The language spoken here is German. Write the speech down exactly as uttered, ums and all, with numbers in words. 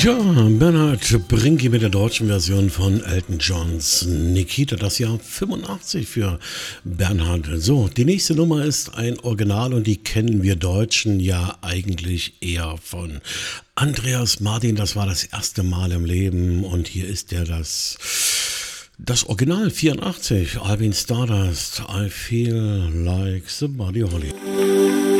Ja, Bernhard Brinke mit der deutschen Version von Elton Johns Nikita, das Jahr fünfundachtzig für Bernhard. So, die nächste Nummer ist ein Original und die kennen wir Deutschen ja eigentlich eher von Andreas Martin. Das war das erste Mal im Leben und hier ist der das, das Original vierundachtzig, Alvin Stardust, I Feel Like Somebody Holly.